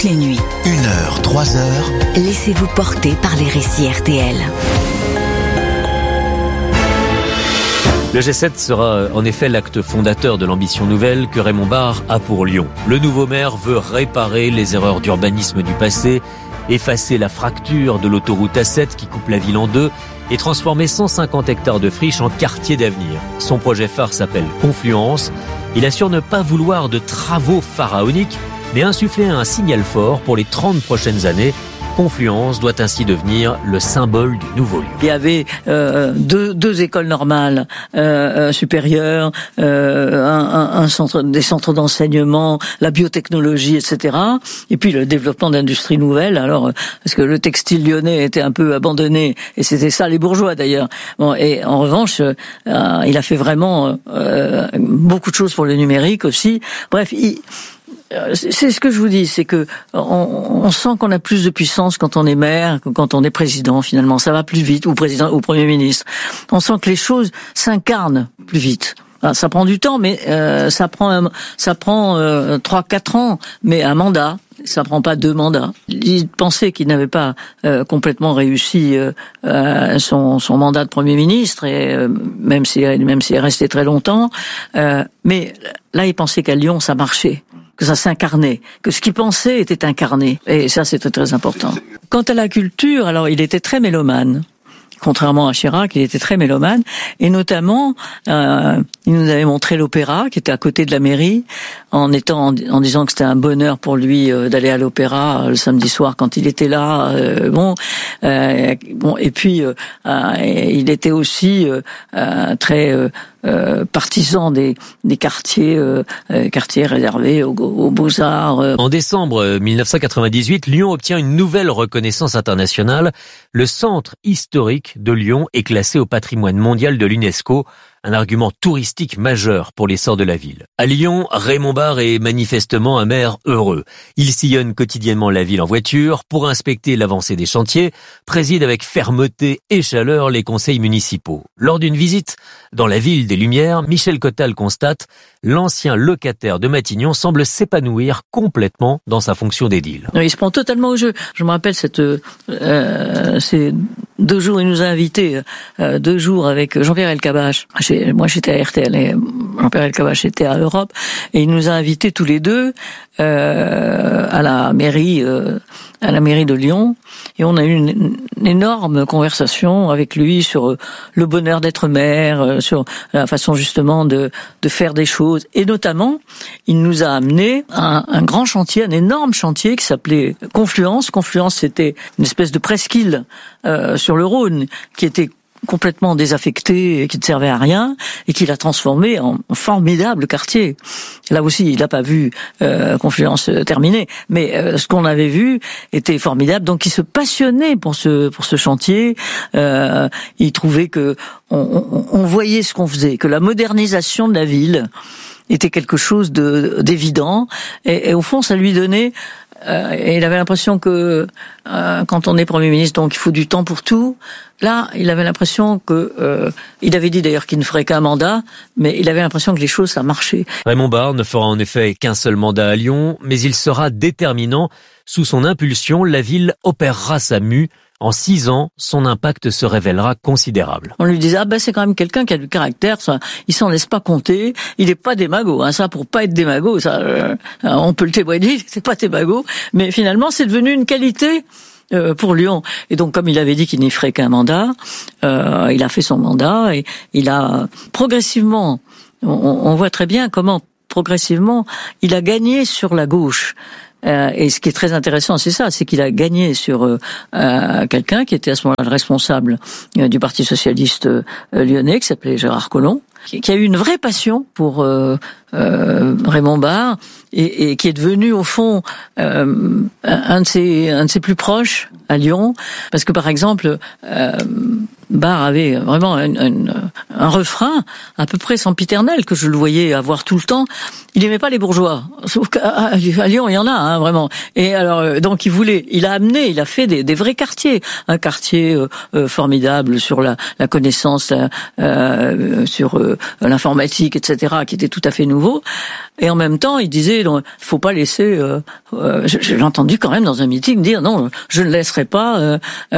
toutes les nuits. 1h, 3h. Laissez-vous porter par les récits RTL. Le G7 sera en effet l'acte fondateur de l'ambition nouvelle que Raymond Barre a pour Lyon. Le nouveau maire veut réparer les erreurs d'urbanisme du passé, effacer la fracture de l'autoroute A7 qui coupe la ville en deux et transformer 150 hectares de friches en quartier d'avenir. Son projet phare s'appelle Confluence. Il assure ne pas vouloir de travaux pharaoniques, mais insuffler un signal fort pour les 30 prochaines années. Confluence doit ainsi devenir le symbole du nouveau Lyon. Il y avait deux écoles normales supérieures, des centres d'enseignement, la biotechnologie, etc. Et puis le développement d'industries nouvelles. Alors parce que le textile lyonnais était un peu abandonné, et c'était ça les bourgeois d'ailleurs. Bon, et en revanche, il a fait vraiment beaucoup de choses pour le numérique aussi. Bref, c'est ce que je vous dis, c'est que on sent qu'on a plus de puissance quand on est maire que quand on est président. Finalement, ça va plus vite, ou président ou premier ministre. On sent que les choses s'incarnent plus vite. Alors, ça prend du temps, mais ça prend 3-4 ans, mais un mandat. Ça prend pas 2 mandats. Il pensait qu'il n'avait pas complètement réussi son mandat de Premier ministre, et même s'il est resté très longtemps. Mais là, il pensait qu'à Lyon, ça marchait, que ça s'incarnait, que ce qu'il pensait était incarné. Et ça, c'était très important. Quant à la culture, alors il était très mélomane. Contrairement à Chirac, il était très mélomane, et notamment, il nous avait montré l'opéra qui était à côté de la mairie, en disant que c'était un bonheur pour lui d'aller à l'opéra le samedi soir quand il était là. Et puis il était aussi très partisan des quartiers réservés aux beaux-arts. En décembre 1998, Lyon obtient une nouvelle reconnaissance internationale. Le centre historique de Lyon est classé au patrimoine mondial de l'UNESCO, un argument touristique majeur pour l'essor de la ville. À Lyon, Raymond Barre est manifestement un maire heureux. Il sillonne quotidiennement la ville en voiture pour inspecter l'avancée des chantiers, préside avec fermeté et chaleur les conseils municipaux. Lors d'une visite dans la ville des Lumières, Michel Cottal constate l'ancien locataire de Matignon semble s'épanouir complètement dans sa fonction d'édile. Il se prend totalement au jeu. Je me rappelle ces 2 jours, il nous a invités 2 jours avec Jean-Pierre Elkabbach. Moi, j'étais à RTL et Jean-Pierre Elkabbach était à Europe, et il nous a invités tous les deux à la mairie de Lyon, et on a eu une énorme conversation avec lui sur le bonheur d'être maire, sur la façon justement de faire des choses, et notamment il nous a amené à un grand chantier, un énorme chantier qui s'appelait Confluence. Confluence, c'était une espèce de presqu'île sur le Rhône qui était complètement désaffecté et qui ne servait à rien, et qu'il a transformé en formidable quartier. Là aussi, il n'a pas vu Confluence terminée, mais ce qu'on avait vu était formidable. Donc, il se passionnait pour ce chantier. Il trouvait que on voyait ce qu'on faisait, que la modernisation de la ville était quelque chose d'évident, et au fond, ça lui donnait. Et il avait l'impression que quand on est Premier ministre, donc il faut du temps pour tout. Là, il avait l'impression que il avait dit d'ailleurs qu'il ne ferait qu'un mandat, mais il avait l'impression que les choses, ça marchait. Raymond Barre ne fera en effet qu'un seul mandat à Lyon, mais il sera déterminant. Sous son impulsion, la ville opérera sa mue. En 6 ans, son impact se révélera considérable. On lui disait, c'est quand même quelqu'un qui a du caractère, ça, il s'en laisse pas compter, il est pas démago, ça, pour pas être démago, ça, on peut le témoigner, c'est pas démago, mais finalement, c'est devenu une qualité pour Lyon. Et donc, comme il avait dit qu'il n'y ferait qu'un mandat, il a fait son mandat, et il a progressivement, on voit très bien comment progressivement, il a gagné sur la gauche. Et ce qui est très intéressant, c'est ça, c'est qu'il a gagné sur quelqu'un qui était à ce moment-là le responsable du Parti socialiste lyonnais, qui s'appelait Gérard Collomb, qui a eu une vraie passion pour Raymond Barre, et qui est devenu au fond un de ses plus proches à Lyon, parce que par exemple Barre avait vraiment un refrain à peu près sempiternel que je le voyais avoir tout le temps. Il aimait pas les bourgeois. Sauf qu'à Lyon, il y en a, vraiment. Et alors, donc il a fait des vrais quartiers. Un quartier formidable sur la connaissance, sur l'informatique, etc., qui était tout à fait nouveau. Et en même temps, il disait, non, faut pas laisser. Je l'ai entendu quand même dans un meeting dire, non, je ne laisserai pas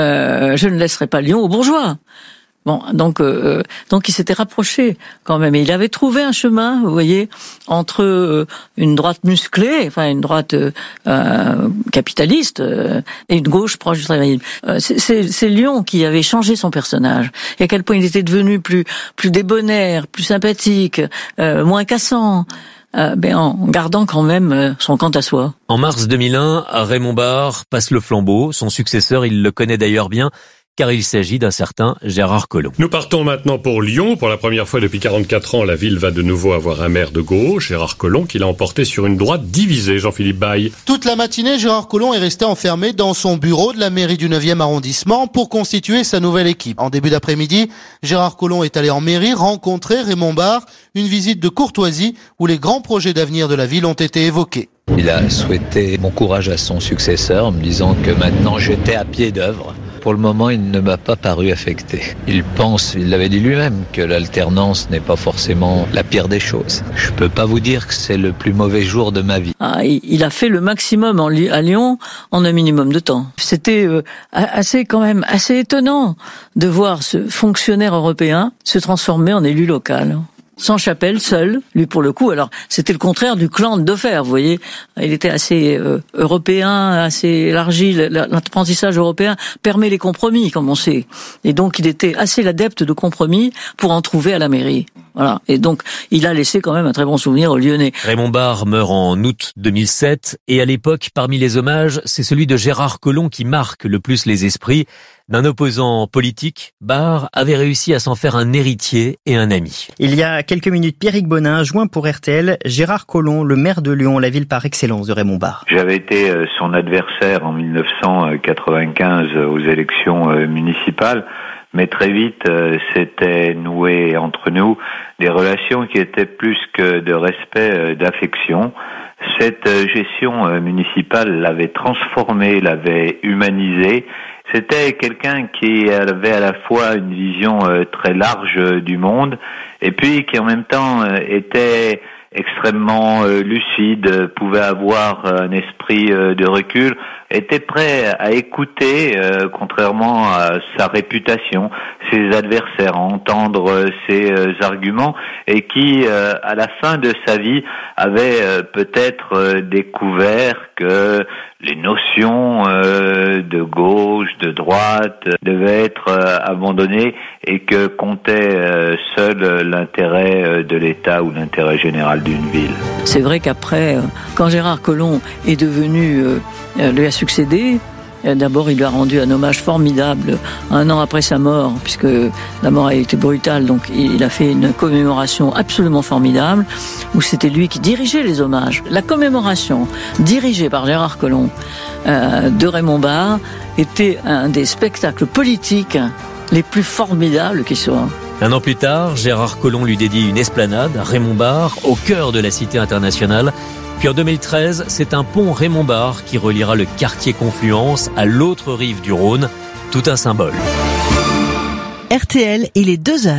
Lyon aux bourgeois. Bon, donc il s'était rapproché quand même. Et il avait trouvé un chemin, vous voyez, entre une droite musclée, enfin une droite capitaliste, et une gauche proche du travail. C'est Lyon qui avait changé son personnage. Et à quel point il était devenu plus débonnaire, plus sympathique, moins cassant. En gardant quand même son quant à soi. En mars 2001, Raymond Barre passe le flambeau. Son successeur, il le connaît d'ailleurs bien, car il s'agit d'un certain Gérard Collomb. Nous partons maintenant pour Lyon. Pour la première fois depuis 44 ans, la ville va de nouveau avoir un maire de gauche, Gérard Collomb, qui l'a emporté sur une droite divisée, Jean-Philippe Baye. Toute la matinée, Gérard Collomb est resté enfermé dans son bureau de la mairie du 9e arrondissement pour constituer sa nouvelle équipe. En début d'après-midi, Gérard Collomb est allé en mairie rencontrer Raymond Barre, une visite de courtoisie où les grands projets d'avenir de la ville ont été évoqués. Il a souhaité bon courage à son successeur en me disant que maintenant j'étais à pied d'œuvre. Pour le moment, il ne m'a pas paru affecté. Il l'avait dit lui-même, que l'alternance n'est pas forcément la pire des choses. Je peux pas vous dire que c'est le plus mauvais jour de ma vie. Il a fait le maximum à Lyon en un minimum de temps. C'était assez étonnant de voir ce fonctionnaire européen se transformer en élu local. Sans chapelle, seul, lui pour le coup. Alors, c'était le contraire du clan de Defer, vous voyez. Il était assez européen, assez élargi. L'apprentissage européen permet les compromis, comme on sait. Et donc, il était assez l'adepte de compromis pour en trouver à la mairie. Voilà. Et donc, il a laissé quand même un très bon souvenir aux Lyonnais. Raymond Barre meurt en août 2007. Et à l'époque, parmi les hommages, c'est celui de Gérard Collomb qui marque le plus les esprits. D'un opposant politique, Barre avait réussi à s'en faire un héritier et un ami. Il y a quelques minutes, Pierrick Bonin joint pour RTL Gérard Collomb, le maire de Lyon, la ville par excellence de Raymond Barre. J'avais été son adversaire en 1995 aux élections municipales, mais très vite s'était noué entre nous des relations qui étaient plus que de respect, d'affection. Cette gestion municipale l'avait transformé, l'avait humanisé. C'était quelqu'un qui avait à la fois une vision très large du monde et puis qui en même temps était extrêmement lucide, pouvait avoir un esprit de recul, était prêt à écouter, contrairement à sa réputation, ses adversaires, à entendre ses arguments, et qui, à la fin de sa vie, avait peut-être découvert que les notions de gauche, de droite devaient être abandonnées et que comptait seul l'intérêt de l'État ou l'intérêt général d'une ville. C'est vrai qu'après, quand Gérard Collomb est devenu, lui a succédé, d'abord il lui a rendu un hommage formidable un an après sa mort, puisque la mort a été brutale, donc il a fait une commémoration absolument formidable, où c'était lui qui dirigeait les hommages. La commémoration dirigée par Gérard Collomb de Raymond Barre était un des spectacles politiques les plus formidables qui soient. Un an plus tard, Gérard Collomb lui dédie une esplanade, Raymond Barre, au cœur de la cité internationale. Puis en 2013, c'est un pont Raymond Barre qui reliera le quartier Confluence à l'autre rive du Rhône. Tout un symbole. RTL, il est 2h.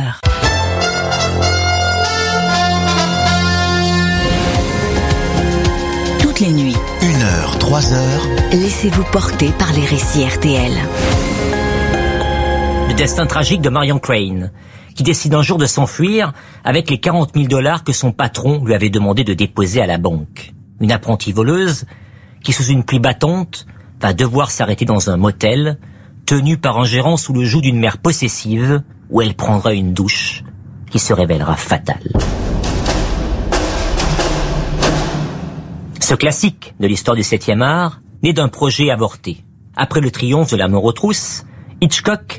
Toutes les nuits. 1h, 3h. Laissez-vous porter par les récits RTL. Le destin tragique de Marion Crane, qui décide un jour de s'enfuir avec les $40 000 que son patron lui avait demandé de déposer à la banque. Une apprentie voleuse qui, sous une pluie battante, va devoir s'arrêter dans un motel, tenue par un gérant sous le joug d'une mère possessive, où elle prendra une douche qui se révélera fatale. Ce classique de l'histoire du 7e art naît d'un projet avorté. Après le triomphe de la mort aux trousses, Hitchcock